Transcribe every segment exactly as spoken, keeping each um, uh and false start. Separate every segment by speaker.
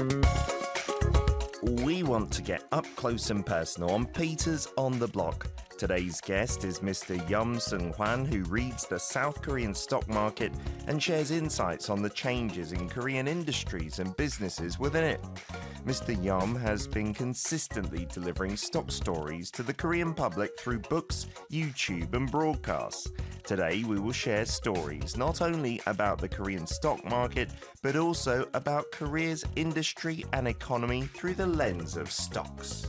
Speaker 1: We want to get up close and personal on Peters on the Block. Today's guest is Mister Yum Seung-hwan, who reads the South Korean stock market and shares insights on the changes in Korean industries and businesses within it. Mister Yum has been consistently delivering stock stories to the Korean public through books, YouTube and broadcasts. Today we will share stories not only about the Korean stock market, but also about Korea's industry and economy through the lens of stocks.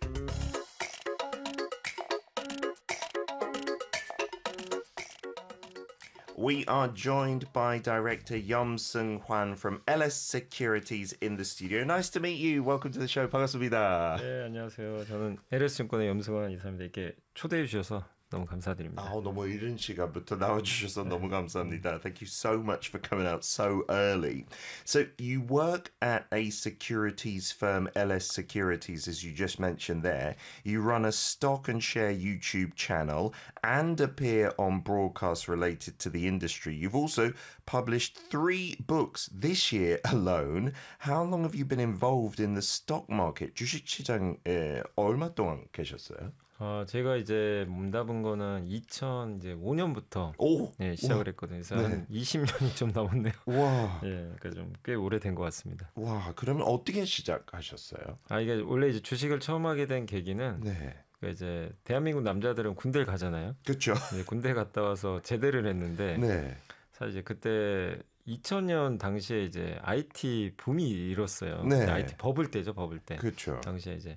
Speaker 1: We are joined by director Yum Seung-hwan from L S Securities in the studio. Nice to meet you. Welcome to the show. 반갑습니다.
Speaker 2: 네, 안녕하세요. 저는 엘에스증권의 염승환 이사입니다. 이렇게 초대해 주셔서 너무 감사드립니다.
Speaker 1: 아, 너무 이른 시간부터 나와주셔서 너무 감사합니다. Thank you so much for coming out so early. So you work at a securities firm, L S Securities, as you just mentioned there. You run a stock and share YouTube channel and appear on broadcasts related to the industry. You've also published three books this year alone. How long have you been involved in the stock market? 주식시장에 얼마 동안 계셨어요?
Speaker 2: 어, 제가 이제 몸담은 거는 이천오 년부터
Speaker 1: 오,
Speaker 2: 네, 시작을
Speaker 1: 우와.
Speaker 2: 했거든요. 그래서
Speaker 1: 네.
Speaker 2: 한 이십 년이 좀 넘었네요.
Speaker 1: 와,
Speaker 2: 예, 그러니까 좀 꽤 오래된 것 같습니다.
Speaker 1: 와, 그러면 어떻게 시작하셨어요?
Speaker 2: 아, 이게 원래 이제 주식을 처음 하게 된 계기는
Speaker 1: 네,
Speaker 2: 그 이제 대한민국 남자들은 군대를 가잖아요.
Speaker 1: 그렇죠.
Speaker 2: 네, 군대 갔다 와서 제대를 했는데
Speaker 1: 네,
Speaker 2: 사실 이제 그때 이천 년 당시에 이제 아이티 붐이 일었어요.
Speaker 1: 네.
Speaker 2: 아이티 버블 때죠, 버블 때.
Speaker 1: 그렇죠.
Speaker 2: 당시에 이제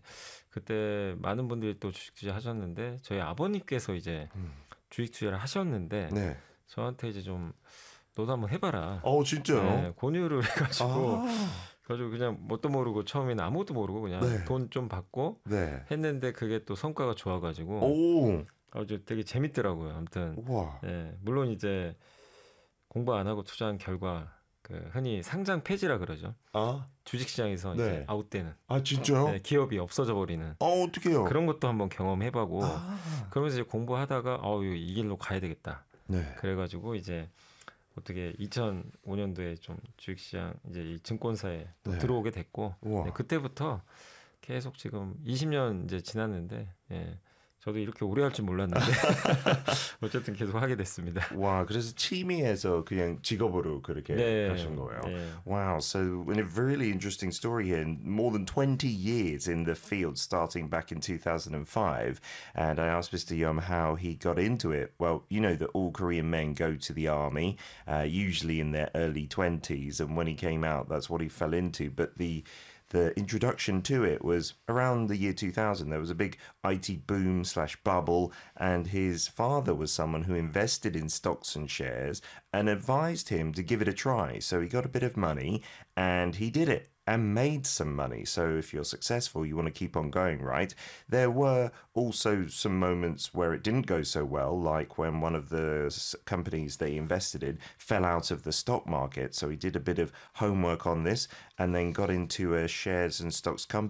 Speaker 2: 그때 많은 분들이 또 주식 투자 하셨는데 저희 아버님께서 이제
Speaker 1: 음.
Speaker 2: 주식 투자를 하셨는데
Speaker 1: 네.
Speaker 2: 저한테 이제 좀 너도 한번 해봐라.
Speaker 1: 어, 진짜요?
Speaker 2: 네, 권유를 해가지고
Speaker 1: 아,
Speaker 2: 가지고 그냥 뭣도 모르고 처음에는 아무것도 모르고 그냥
Speaker 1: 네.
Speaker 2: 돈 좀 받고
Speaker 1: 네.
Speaker 2: 했는데 그게 또 성과가 좋아가지고
Speaker 1: 오,
Speaker 2: 아주 되게 재밌더라고요. 아무튼
Speaker 1: 와,
Speaker 2: 예, 물론 이제 공부 안 하고 투자한 결과 그 흔히 상장 폐지라 그러죠.
Speaker 1: 아,
Speaker 2: 주식시장에서
Speaker 1: 네.
Speaker 2: 이제 아웃되는
Speaker 1: 아, 진짜요?
Speaker 2: 네, 기업이 없어져 버리는
Speaker 1: 어, 어떡해요?
Speaker 2: 그런 것도 한번 경험해보고
Speaker 1: 아,
Speaker 2: 그러면서 이제 공부하다가 어, 이 길로 가야 되겠다.
Speaker 1: 네.
Speaker 2: 그래가지고 이제 어떻게 이천오 년도에 좀 주식시장 이제 이 증권사에 또
Speaker 1: 네.
Speaker 2: 들어오게 됐고
Speaker 1: 우와.
Speaker 2: 네, 그때부터 계속 지금 이십 년 이제 지났는데 예, 저도 이렇게 오래 할 줄 몰랐는데 어쨌든 계속 하게 됐습니다.
Speaker 1: 와, 그래서 취미에서 그냥 직업으로 그렇게
Speaker 2: 네.
Speaker 1: 하신 거예요.
Speaker 2: 네.
Speaker 1: Wow, so a really interesting story here. More than twenty years in the field, starting back in two thousand five. And I asked Mister Yum how he got into it. Well, you know that all Korean men go to the army, uh, usually in their early twenties. And when he came out, that's what he fell into. But the The introduction to it was around the year two thousand. There was a big I T boom slash bubble, and his father was someone who invested in stocks and shares and advised him to give it a try. So he got a bit of money and he did it and made some money. So if you're successful, you want to keep on going, right? There were also some moments where it didn't go so well, like when one of the s- companies they invested in fell out of the stock market. So he did a bit of homework on this and then got into a shares and stocks company